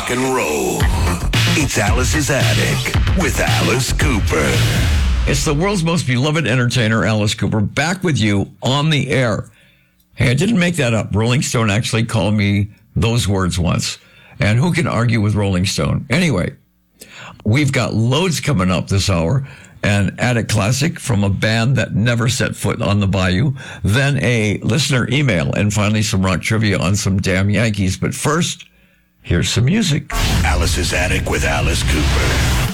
rock and roll. It's Alice's Attic with Alice Cooper. It's the world's most beloved entertainer, Alice Cooper, back with you on the air. Hey, I didn't make that up. Rolling Stone actually called me those words once. And who can argue with Rolling Stone? Anyway, we've got loads coming up this hour. An Attic Classic from a band that never set foot on the Bayou. Then a listener email. And finally some rock trivia on some damn Yankees. But first, here's some music. Alice's Attic with Alice Cooper.